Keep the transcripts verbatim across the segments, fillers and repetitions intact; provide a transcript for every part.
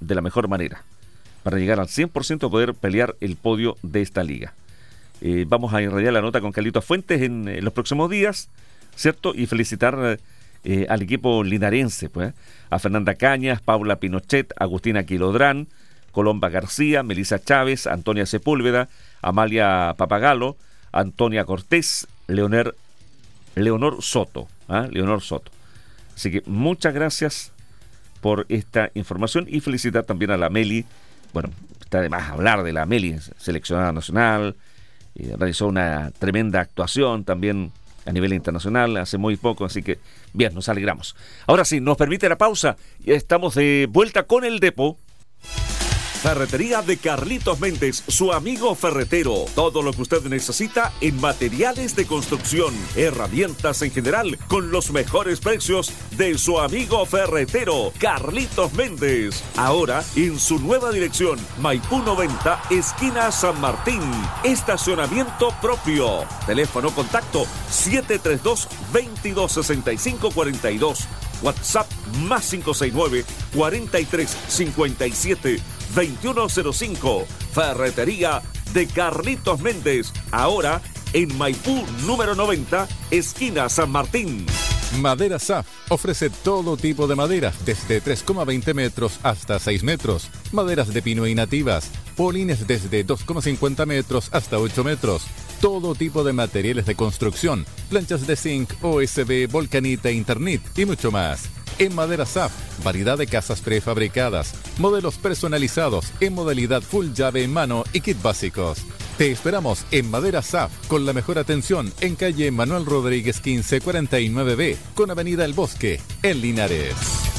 de la mejor manera, para llegar al cien por ciento poder pelear el podio de esta liga. Eh, vamos a irradiar la nota con Carlitos Fuentes en, en los próximos días, ¿cierto? Y felicitar eh, al equipo linarense, pues, a Fernanda Cañas, Paula Pinochet, Agustina Quilodrán, Colomba García, Melissa Chávez, Antonia Sepúlveda, Amalia Papagalo, Antonia Cortés, Leonor, Leonor Soto, ¿eh? Leonor Soto. Así que muchas gracias por esta información y felicitar también a la Meli. Bueno, está de más hablar de la Meli, seleccionada nacional, eh, realizó una tremenda actuación también a nivel internacional hace muy poco, así que bien, nos alegramos. Ahora sí, nos permite la pausa y estamos de vuelta con el Depo. Ferretería de Carlitos Méndez, su amigo ferretero. Todo lo que usted necesita en materiales de construcción, herramientas en general, con los mejores precios de su amigo ferretero, Carlitos Méndez. Ahora en su nueva dirección, Maipú noventa, esquina San Martín. Estacionamiento propio. Teléfono contacto siete tres dos, veintidós sesenta y cinco cuarenta y dos. WhatsApp más cinco seis nueve, cuarenta y tres cincuenta y siete, veintiuno cero cinco. Ferretería de Carlitos Méndez. Ahora en Maipú número noventa, esquina San Martín. Madera S A F ofrece todo tipo de maderas, desde tres coma veinte metros hasta seis metros. Maderas de pino y nativas. Polines desde dos coma cincuenta metros hasta ocho metros. Todo tipo de materiales de construcción. Planchas de zinc, O S B, volcanita, Internet y mucho más. En Madera S A F, variedad de casas prefabricadas, modelos personalizados en modalidad full llave en mano y kit básicos. Te esperamos en Madera S A F con la mejor atención en calle Manuel Rodríguez quince cuarenta y nueve B con avenida El Bosque, en Linares.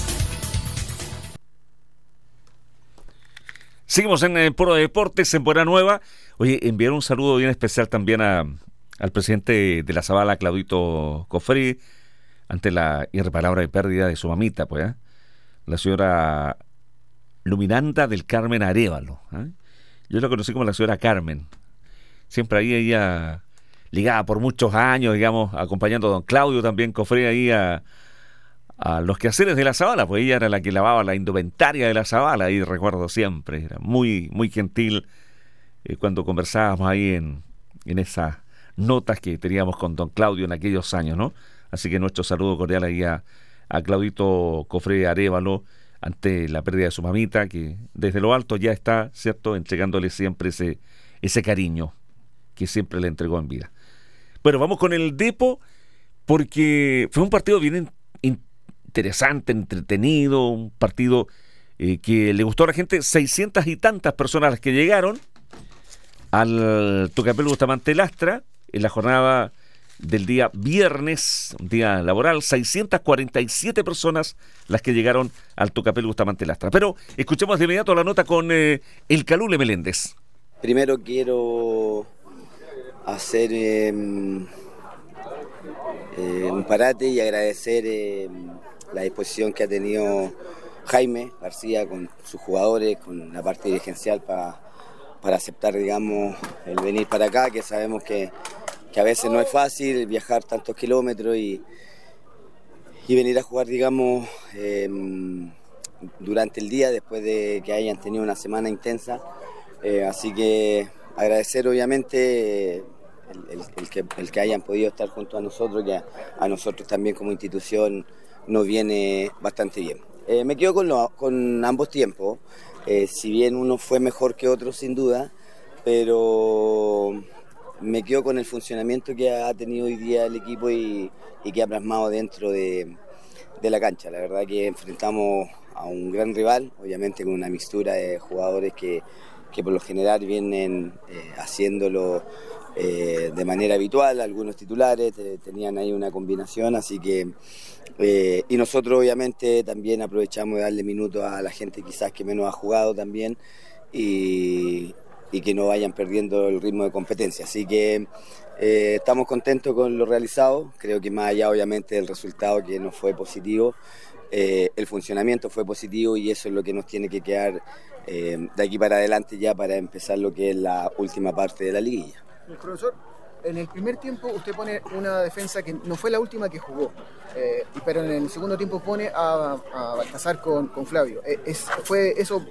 Seguimos en eh, Puro Deportes, en Buena Nueva. Oye, enviar un saludo bien especial también a, al presidente de la Zabala, Claudito Cofré, ante la irreparable pérdida de su mamita, pues, ¿eh? la señora Luminanda del Carmen Arévalo. ¿eh? Yo la conocí como la señora Carmen. Siempre ahí ella ligada por muchos años, digamos, acompañando a don Claudio también Cofré ahí a, a los quehaceres de la Zabala, pues ella era la que lavaba la indumentaria de la Zabala, y recuerdo siempre, era muy, muy gentil eh, cuando conversábamos ahí en, en esas notas que teníamos con don Claudio en aquellos años, ¿no? Así que nuestro saludo cordial ahí a, a Claudito Cofré Arévalo ante la pérdida de su mamita, que desde lo alto ya está, ¿cierto?, entregándole siempre ese, ese cariño que siempre le entregó en vida. Bueno, vamos con el Depo, porque fue un partido bien interesante, entretenido, un partido eh, que le gustó a la gente, seiscientas y tantas personas las que llegaron al Tucapel Bustamante Lastra en la jornada del día viernes, un día laboral, seiscientas cuarenta y siete personas las que llegaron al Tucapel Bustamante Lastra. Pero escuchemos de inmediato la nota con eh, el Calule Meléndez. Primero quiero hacer eh, eh, un parate y agradecer eh, la disposición que ha tenido Jaime García con sus jugadores, con la parte dirigencial para, para aceptar, digamos, el venir para acá, que sabemos que que a veces no es fácil viajar tantos kilómetros y, y venir a jugar, digamos, eh, durante el día, después de que hayan tenido una semana intensa. Eh, así que agradecer, obviamente, el, el, el, que, el que hayan podido estar junto a nosotros, que a, a nosotros también como institución nos viene bastante bien. Eh, me quedo con, lo, con ambos tiempos, eh, si bien uno fue mejor que otro, sin duda, pero me quedo con el funcionamiento que ha tenido hoy día el equipo y, y que ha plasmado dentro de, de la cancha. La verdad que enfrentamos a un gran rival, obviamente con una mixtura de jugadores que, que por lo general vienen eh, haciéndolo eh, de manera habitual, algunos titulares te, tenían ahí una combinación, así que eh, y nosotros obviamente también aprovechamos de darle minutos a la gente quizás que menos ha jugado también y y que no vayan perdiendo el ritmo de competencia. Así que eh, estamos contentos con lo realizado, creo que más allá obviamente del resultado que no fue positivo, eh, el funcionamiento fue positivo y eso es lo que nos tiene que quedar eh, de aquí para adelante ya para empezar lo que es la última parte de la liguilla. El profesor, en el primer tiempo usted pone una defensa que no fue la última que jugó, eh, pero en el segundo tiempo pone a, a Baltasar con, con Flavio. Eh, es, ¿Fue eso